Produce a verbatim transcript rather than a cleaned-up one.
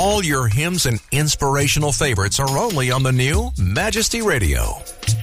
All your hymns and inspirational favorites are only on the new Majesty Radio.